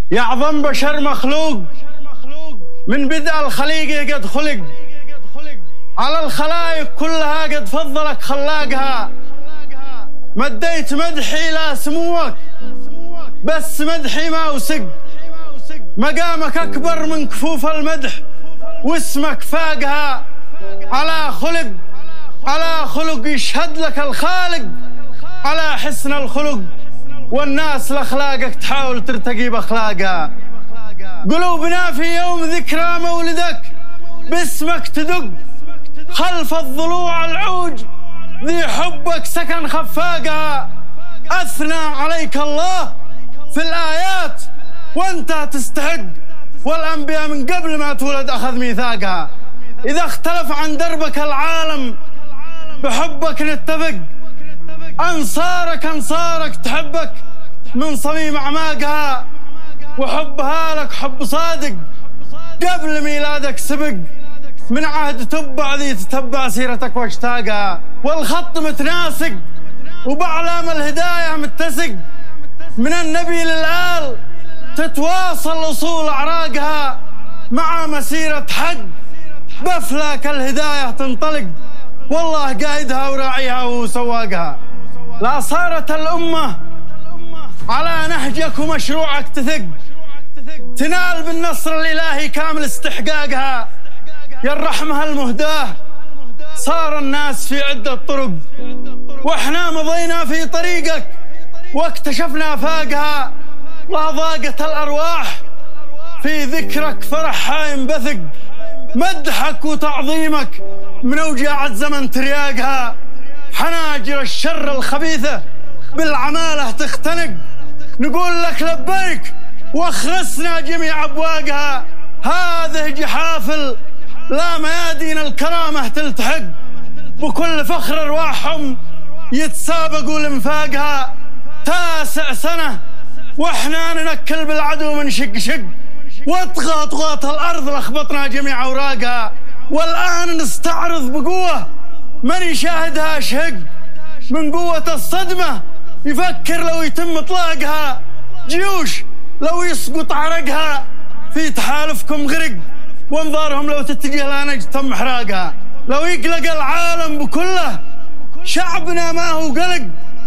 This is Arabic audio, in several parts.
يا أعظم بشر مخلوق من بدء الخليقة قد خلق، على الخلائق كلها قد فضلك خلاقها. مديت مدحي إلى سموك بس مدحي ما وسق، مقامك أكبر من كفوف المدح واسمك فاقها. على خلق يشهد لك الخالق، على حسن الخلق والناس لأخلاقك تحاول ترتقي بأخلاقها. قلوبنا في يوم ذكرى مولدك باسمك تدق، خلف الضلوع العوج ذي حبك سكن خفاقها. أثنى عليك الله في الآيات وانت تستحق، والأنبياء من قبل ما تولد أخذ ميثاقها. إذا اختلف عن دربك العالم بحبك نتفق، أنصارك تحبك من صميم أعماقها، وحبها لك حب صادق قبل ميلادك سبق. من عهد تبع ذي تتبع سيرتك واشتاقها، والخط متناسق وبأعلام الهداية متسق. من النبي للآل تتواصل أصول أعراقها، مع مسيرة حق بفلاك الهداية تنطلق، والله قايدها وراعيها وسواقها. لا صارت الأمة على نهجك ومشروعك تثق، تنال بالنصر الإلهي كامل استحقاقها. يا الرحمة المهداة صار الناس في عدة طرق، واحنا مضينا في طريقك واكتشفنا فاقها. لا ضاقت الأرواح في ذكرك فرحها ينبثق، مدحك وتعظيمك من أوجاع الزمن ترياقها. حناجر الشر الخبيثة بالعمالة تختنق، نقول لك لبيك واخرسنا جميع أبواقها. هذه جحافل لا ميادين الكرامة تلتحق، بكل فخر أرواحهم يتسابقوا لانفاقها. 9 سنة واحنا ننكل بالعدو من شق، واطغى طغاة الأرض لخبطنا جميع أوراقها. والآن نستعرض بقوة من يشاهدها شهق، من قوة الصدمة يفكر لو يتم إطلاقها. جيوش لو يسقط عرقها في تحالفكم غرق، وانظارهم لو تتجه لا نجد تم إحراقها. لو يقلق العالم بكله شعبنا ما هو قلق،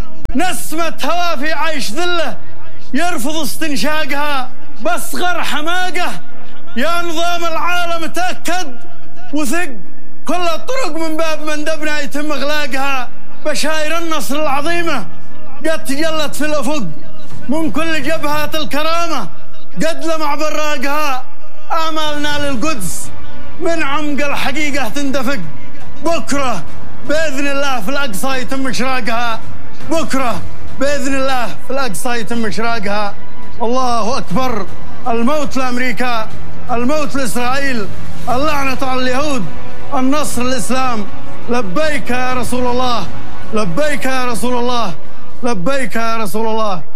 نسمة هوا في عيش ذله يرفض استنشاقها. بصغر حماقه يا نظام العالم تأكد وثق، كل الطرق من باب مندبنا يتم إغلاقها. بشاير النصر العظيمة قد تجلت في الأفق، من كل جبهات الكرامة قد لمع براقها. آمالنا للقدس من عمق الحقيقة تندفق، بكرة بإذن الله في الأقصى يتم إشراقها. بكرة بإذن الله في الأقصى يتم إشراقها. الله أكبر. الموت لأمريكا، الموت لإسرائيل، اللعنة على اليهود، النصر للإسلام. لبيك يا رسول الله، لبيك يا رسول الله، لبيك يا رسول الله.